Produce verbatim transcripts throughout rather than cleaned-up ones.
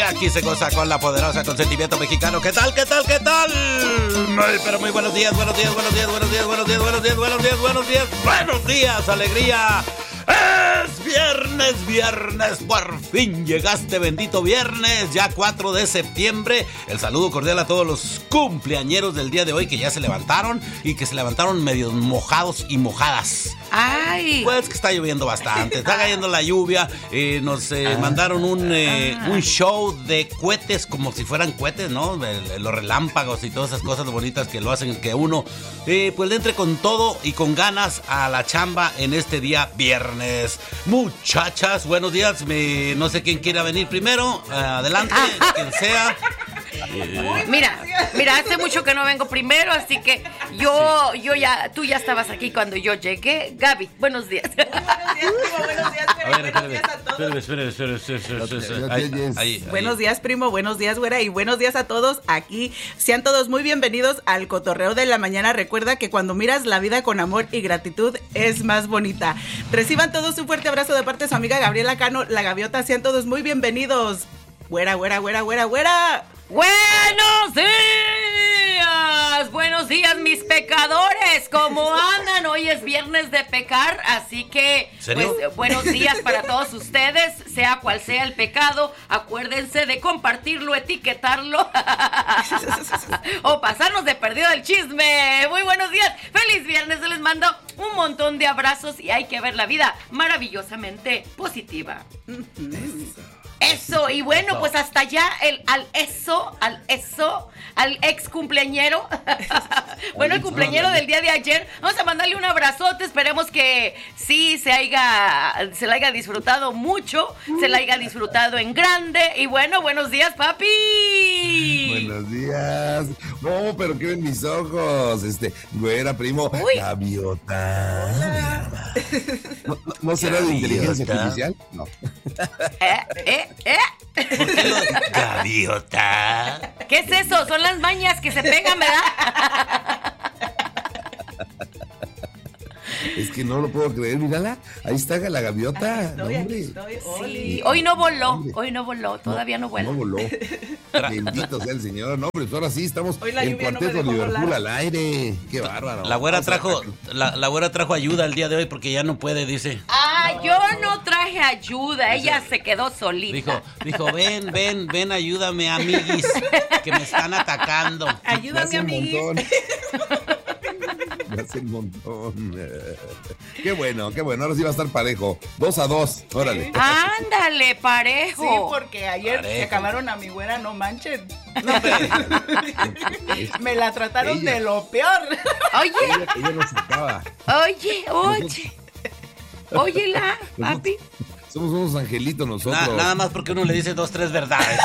aquí se goza con la poderosa consentimiento mexicano. ¿Qué tal, qué tal, qué tal? Muy, pero muy buenos días, buenos días, buenos días, buenos días, buenos días, buenos días, buenos días, buenos días, buenos días, alegría. Es viernes, viernes, por fin llegaste, bendito viernes, ya cuatro de septiembre. El saludo cordial a todos los cumpleañeros del día de hoy que ya se levantaron y que se levantaron medio mojados y mojadas. ¡Ay! Pues que está lloviendo bastante, está cayendo la lluvia. eh, Nos eh, ah, mandaron un, eh, ah. un show de cohetes, como si fueran cohetes, ¿no? Los relámpagos y todas esas cosas bonitas que lo hacen que uno eh, pues le entre con todo y con ganas a la chamba en este día viernes. Muchachas, buenos días. Me, no sé quién quiera venir primero. Uh, adelante, quien sea. Eh. Mira, mira, hace mucho que no vengo primero, así que yo, sí. yo ya, tú ya estabas aquí cuando yo llegué. Gaby, buenos días. Buenos días, primo, buenos días, Fer, buenos días a todos. Espera, espera, espera. Buenos días, primo, buenos días, güera, y buenos días a todos aquí. Sean todos muy bienvenidos al cotorreo de la mañana. Recuerda que cuando miras la vida con amor y gratitud es más bonita. Reciban todos un fuerte abrazo de parte de su amiga Gabriela Cano, la Gaviota. Sean todos muy bienvenidos. Güera, güera, güera, güera, güera. ¡Buenos días! ¡Buenos días, mis pecadores! ¿Cómo andan? Hoy es viernes de pecar, así que ¿Serio? Pues buenos días para todos ustedes, sea cual sea el pecado. Acuérdense de compartirlo, etiquetarlo o pasarnos de perdido el chisme. Muy buenos días, feliz viernes, les mando un montón de abrazos y hay que ver la vida maravillosamente positiva. Eso, y bueno, pues hasta allá el, al eso, al eso, al ex cumpleañero. Bueno, el cumpleañero del día de ayer. Vamos a mandarle un abrazote, esperemos que sí se haya, se la haya disfrutado mucho, se la haya disfrutado en grande. Y bueno, buenos días, papi. Buenos días. No, pero qué ven mis ojos. Este, güera, primo. Uy. Gaviota. ¿No, no, ¿no será de inteligencia artificial? No. Eh, eh. ¿Eh? ¿Por qué lo de gaviota? ¿Qué es eso? Son las mañas que se pegan, ¿verdad? Es que no lo puedo creer, mírala. Ahí está la gaviota. Aquí estoy, aquí estoy. Sí, hoy no voló, hoy no voló, todavía no, no vuela. No voló. Bendito sea el Señor. No, pero ahora sí estamos en Cuarteto no Liverpool volar. al aire. Qué bárbaro. La güera trajo, la, la güera trajo ayuda el día de hoy porque ya no puede, dice. Ah, yo no traje ayuda, ella se quedó solita. Dijo, dijo, ven, ven, ven, ayúdame, amiguis, que me están atacando. Ayúdame, amiguis. Me hace un montón. Qué bueno, qué bueno. Ahora sí va a estar parejo. Dos a dos. Órale. Ándale, parejo. Sí, porque ayer parejo. Se acabaron a mi güera, no manchen. No, me la trataron ella. De lo peor. Oye. Ella, ella nos sacaba. Oye, oye. Óyela, papi. Somos unos angelitos nosotros. Na, nada más porque uno le dice dos, tres verdades.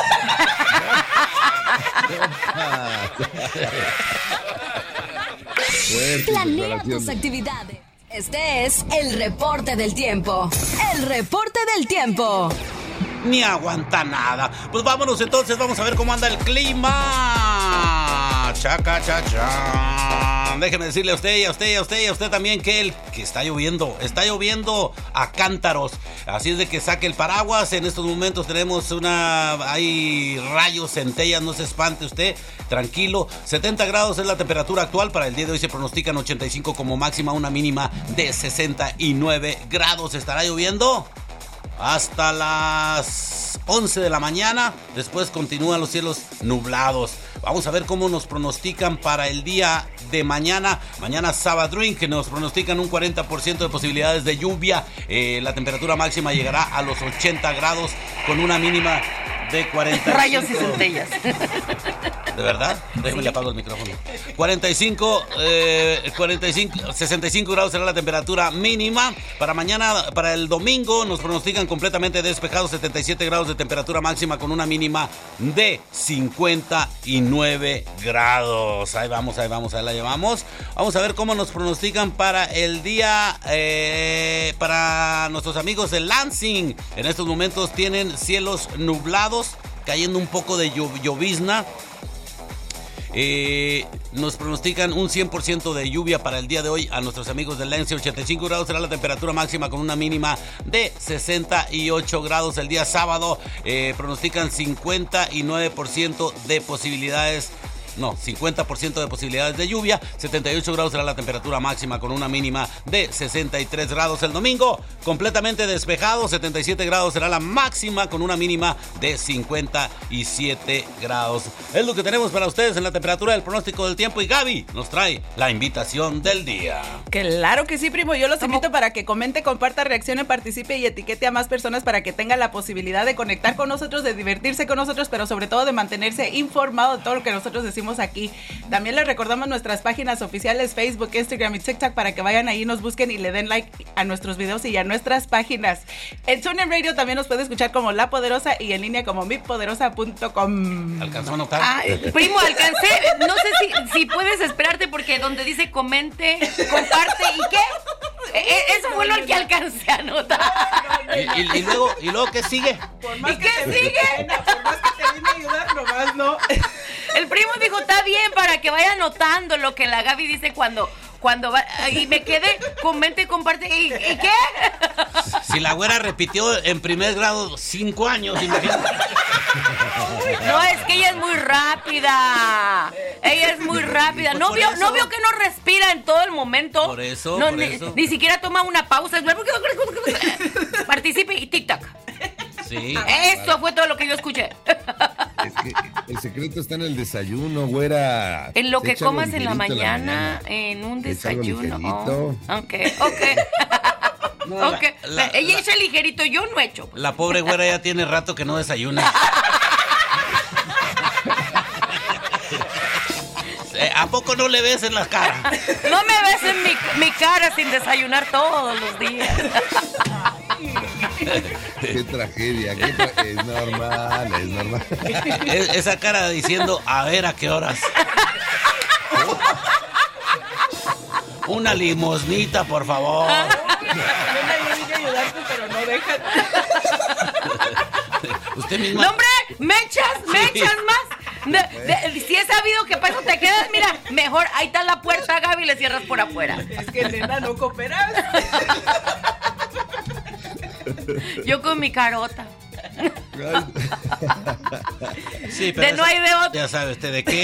Planea tus actividades. Este es el reporte del tiempo. El reporte del tiempo. Ni aguanta nada. Pues vámonos entonces, vamos a ver cómo anda el clima. Chaca, cha, cha. Déjeme decirle a usted y a usted y a usted y a usted también que, el, que está lloviendo. Está lloviendo a cántaros. Así es de que saque el paraguas. En estos momentos tenemos una... Hay rayos, centellas, no se espante usted. Tranquilo. setenta grados es la temperatura actual. Para el día de hoy se pronostican ochenta y cinco como máxima, una mínima de sesenta y nueve grados. ¿Estará lloviendo? Hasta las once de la mañana. Después continúan los cielos nublados. Vamos a ver cómo nos pronostican para el día de mañana. Mañana Sabadrín, que nos pronostican un cuarenta por ciento de posibilidades de lluvia. Eh, la temperatura máxima llegará a los ochenta grados con una mínima de cuarenta. Rayos y centellas. ¿De verdad? Déjame le apago el micrófono. cuarenta y cinco, eh, cuarenta y cinco, sesenta y cinco grados será la temperatura mínima. Para mañana, para el domingo, nos pronostican completamente despejado, setenta y siete grados de temperatura máxima con una mínima de cincuenta y nueve grados. Ahí vamos, ahí vamos, ahí la llevamos. Vamos a ver cómo nos pronostican para el día, eh, para nuestros amigos de Lansing. En estos momentos tienen cielos nublados, cayendo un poco de llovizna. Eh, nos pronostican un cien por ciento de lluvia para el día de hoy a nuestros amigos de Lense. ochenta y cinco grados será la temperatura máxima con una mínima de sesenta y ocho grados. El día sábado eh, pronostican cincuenta y nueve por ciento de posibilidades. No, cincuenta por ciento de posibilidades de lluvia, setenta y ocho grados será la temperatura máxima con una mínima de sesenta y tres grados. El domingo, completamente despejado, setenta y siete grados será la máxima con una mínima de cincuenta y siete grados. Es lo que tenemos para ustedes en la temperatura del pronóstico del tiempo y Gaby nos trae la invitación del día. Claro que sí, primo. Yo los invito para que comente, comparta, reaccione, participe y etiquete a más personas para que tengan la posibilidad de conectar con nosotros, de divertirse con nosotros, pero sobre todo de mantenerse informado de todo lo que nosotros decimos aquí. También les recordamos nuestras páginas oficiales Facebook, Instagram y TikTok para que vayan ahí, nos busquen y le den like a nuestros videos y a nuestras páginas. En TuneIn Radio también nos puede escuchar como La Poderosa y en línea como mi poderosa punto com. ¿Alcanzó a notar? Ay, primo, alcancé. No sé si, si puedes esperarte porque donde dice comente, comparte y qué. E- eso fue lo que alcancé a notar. Y, y, y luego, ¿y luego qué sigue? Por más ¿Y que qué te sigue? Pena, por más que te vine a ayudar, nomás no. El primo dijo, está bien, para que vaya anotando lo que la Gaby dice cuando, cuando va. Y me quedé, comente, comparte. ¿Y, y qué? Si la güera repitió en primer grado cinco años, imagínate. No, es que ella es muy rápida. Ella es muy rápida. Pues ¿No por vio, eso. ¿No vio que no respira en todo el momento? Por eso, No, por ni, eso. ni siquiera toma una pausa. Participe y tic-tac. Sí. Eso fue todo lo que yo escuché. Es que el secreto está en el desayuno, güera. En lo que Echa algo comas en la ligerito mañana, en un Echa algo desayuno. ligerito. Oh, ok, ok. No, la- ok. la- Ella la- echa ligerito, yo no echo. La pobre güera ya tiene rato que no desayuna. Eh, ¿A poco no le ves en la cara? No me ves en mi, mi cara sin desayunar todos los días. Qué tragedia, qué tra- es normal, es normal. Es- esa cara diciendo, a ver a qué horas. Una limosnita, por favor. Nena, yo vine a ayudarte, pero no dejan. Usted misma. No, hombre, me echas, me Sí. echas más. De- de- si he sabido que para eso te quedas, mira, mejor ahí está la puerta, Gaby, y le cierras por afuera. Es que, nena, no cooperas. Yo con mi carota. Sí, De no hay de otro. Ya sabe usted de qué.